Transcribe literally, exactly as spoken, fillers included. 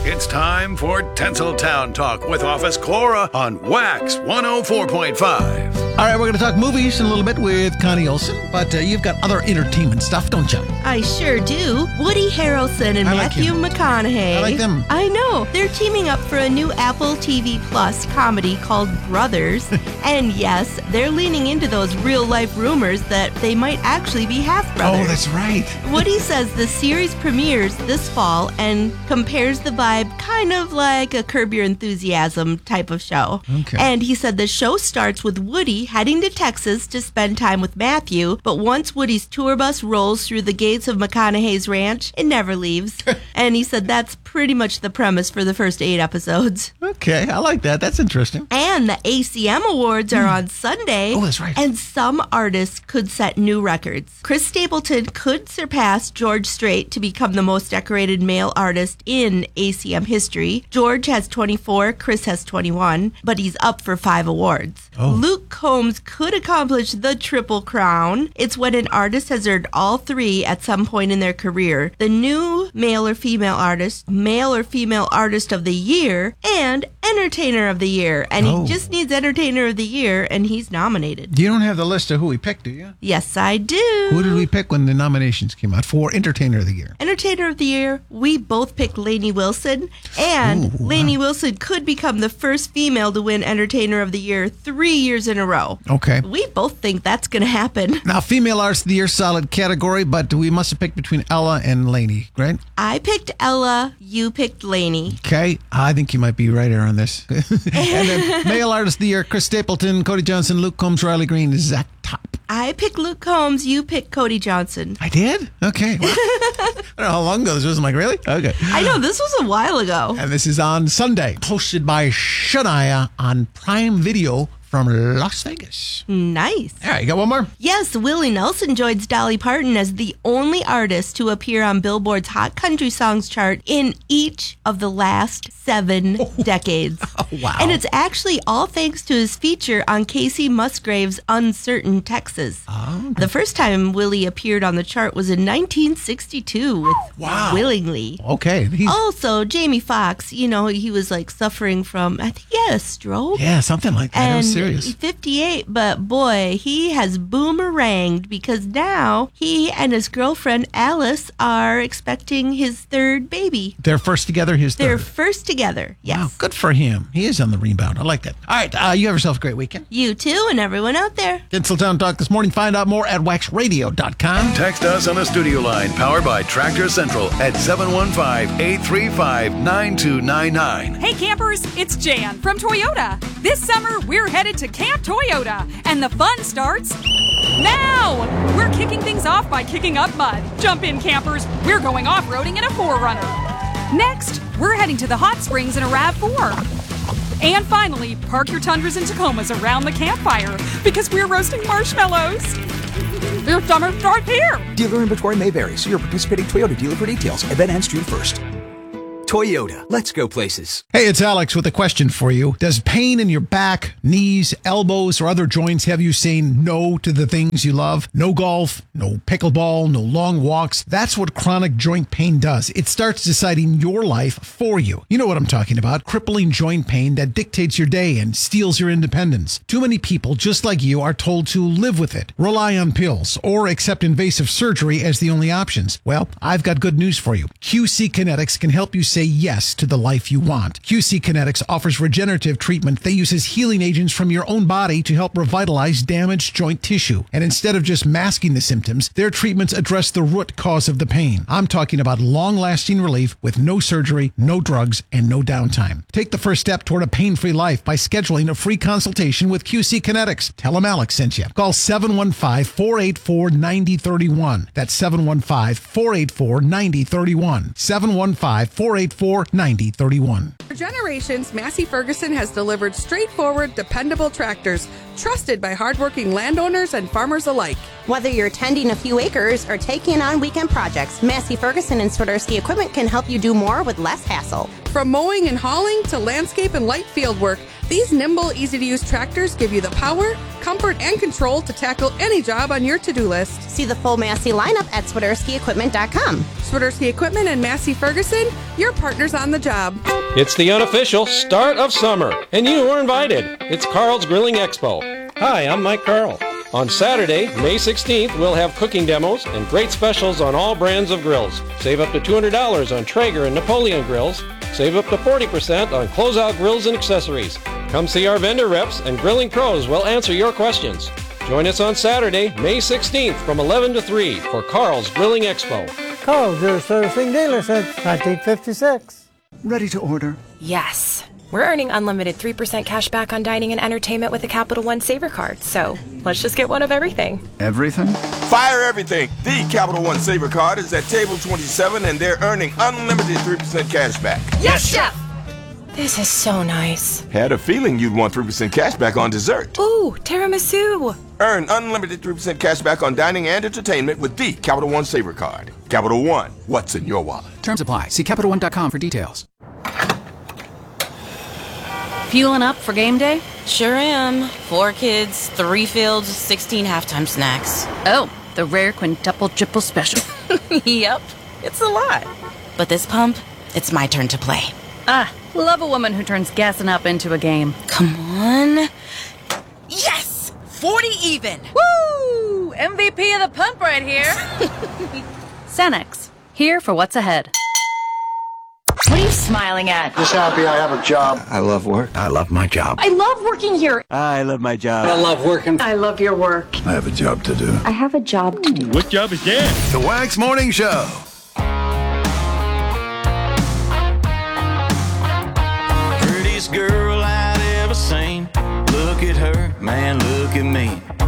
It's time for Tinseltown Talk with Office Cora on Wax one oh four point five. All right, we're going to talk movies in a little bit with Connie Olson, but uh, you've got other entertainment stuff, don't you? I sure do. Woody Harrelson and I like Matthew him. McConaughey. I like them. I know. They're teaming up for a new Apple T V Plus comedy called Brothers. And yes, they're leaning into those real-life rumors that they might actually be half-brothers. Oh, that's right. Woody says the series premieres this fall and compares the vibe kind of like a Curb Your Enthusiasm type of show. Okay. And he said the show starts with Woody heading to Texas to spend time with Matthew, but once Woody's tour bus rolls through the gates of McConaughey's ranch, it never leaves. And he said that's pretty much the premise for the first eight episodes. Okay, I like that. That's interesting. And the A C M Awards are on Sunday. Oh, that's right. And some artists could set new records. Chris Stapleton could surpass George Strait to become the most decorated male artist in A C M history. George has twenty-four, Chris has twenty-one, but he's up for five awards. Oh. Luke Combs could accomplish the Triple Crown. It's when an artist has earned all three at some point in their career. The new male or female artist, male or female artist of the year, and entertainer of the year. And Oh. he just needs entertainer of the year, and he's nominated. You don't have the list of who we picked, do you? Yes, I do. Who did we pick when the nominations came out for Entertainer of the Year? Entertainer of the Year, we both picked Lainey Wilson, and Ooh, wow. Lainey Wilson could become the first female to win Entertainer of the Year three years in a row. Okay. We both think that's going to happen. Now, Female Artist of the Year, solid category, but we must have picked between Ella and Lainey, right? I picked Ella, you picked Lainey. Okay, I think you might be right there on this. And then Male Artist of the Year, Chris Stapleton, Cody Johnson, Luke Combs, Riley Green, Zach Top. I picked Luke Combs, you picked Cody Johnson. I did? Okay. Well, I don't know how long ago this was. I'm like, really? Okay. I know, this was a while ago. And this is on Sunday, hosted by Shania on Prime Video from Las Vegas. Nice. All right, you got one more? Yes, Willie Nelson joins Dolly Parton as the only artist to appear on Billboard's Hot Country Songs chart in each of the last seven decades. Oh, wow. And it's actually all thanks to his feature on Casey Musgrave's Uncertain Texas. Oh, okay. The first time Willie appeared on the chart was in nineteen sixty-two with Wow. Willingly. Okay. He's, Also, Jamie Foxx, you know, he was like suffering from, I think he had a stroke. yeah, something like that. It was And serious. he's fifty-eight, but boy, he has boomeranged because now he and his girlfriend Alice are expecting his third baby. They're first together, his They're third. first together. Yes. Wow, good for him. He is on the rebound. I like that. All right, uh, you have yourself a great weekend. You too, and everyone out there. Tinseltown Talk this morning. Find out more at wax radio dot com. Text us on the studio line powered by Tractor Central at seven one five, eight three five, nine two nine nine. Hey campers, it's Jan from Toyota. This summer, we're headed to Camp Toyota, and the fun starts now! We're kicking things off by kicking up mud. Jump in, campers. We're going off-roading in a four runner. Next, we're heading to the hot springs in a RAV four. And finally, park your Tundras and Tacomas around the campfire because we're roasting marshmallows. Your summer starts here! Dealer inventory may vary. See your participating Toyota dealer for details. Event ends June first. Toyota. Let's go places. Hey, it's Alex with a question for you. Does pain in your back, knees, elbows, or other joints have you saying no to the things you love? No golf, no pickleball, no long walks. That's what chronic joint pain does. It starts deciding your life for you. You know what I'm talking about. Crippling joint pain that dictates your day and steals your independence. Too many people, just like you, are told to live with it, rely on pills, or accept invasive surgery as the only options. Well, I've got good news for you. Q C Kinetics can help you say yes to the life you want. Q C Kinetics offers regenerative treatment that uses healing agents from your own body to help revitalize damaged joint tissue. And instead of just masking the symptoms, their treatments address the root cause of the pain. I'm talking about long-lasting relief with no surgery, no drugs, and no downtime. Take the first step toward a pain-free life by scheduling a free consultation with Q C Kinetics. Tell them Alex sent you. Call seven one five, four eight four, nine zero three one. That's seven one five, four eight four, nine zero three one. seven one five, four eight four, nine zero three one. For generations, Massey Ferguson has delivered straightforward, dependable tractors, trusted by hardworking landowners and farmers alike. Whether you're tending a few acres or taking on weekend projects, Massey Ferguson and Swiderski Equipment can help you do more with less hassle. From mowing and hauling to landscape and light field work, These nimble, easy-to-use tractors give you the power, comfort, and control to tackle any job on your to-do list. See the full Massey lineup at Swiderski Equipment dot com. Swiderski Equipment and Massey Ferguson, your partners on the job. It's the unofficial start of summer, and you are invited. It's Carl's Grilling Expo. Hi, I'm Mike Carl. On Saturday, May sixteenth, we'll have cooking demos and great specials on all brands of grills. Save up to two hundred dollars on Traeger and Napoleon grills. Save up to forty percent on closeout grills and accessories. Come see our vendor reps, and grilling pros will answer your questions. Join us on Saturday, May sixteenth from eleven to three for Carl's Grilling Expo. Carl's, your servicing dealer since nineteen fifty-six. Ready to order? Yes. We're earning unlimited three percent cash back on dining and entertainment with a Capital One Saver card, so let's just get one of everything. Everything? Fire everything! The Capital One Saver card is at table twenty-seven, and they're earning unlimited three percent cash back. Yes, Chef! This is so nice. Had a feeling you'd want three percent cash back on dessert. Ooh, tiramisu! Earn unlimited three percent cash back on dining and entertainment with the Capital One Saver card. Capital One, what's in your wallet? Terms apply. See Capital One dot com for details. Fueling up for game day? Sure am. Four kids, three fields, sixteen halftime snacks. Oh, the rare quintuple triple special. Yep, it's a lot. But this pump, it's my turn to play. Ah, love a woman who turns gassing up into a game. Come on. Yes! forty even! Woo! M V P of the pump right here. Cenex, here for what's ahead. What are you smiling at? Just happy I have a job. I love work. I love my job. I love working here. I love my job. I love working. I love your work. I have a job to do. I have a job to do. What job is that? The Wax Morning Show. Prettiest girl I'd ever seen. Look at her, man, look at me.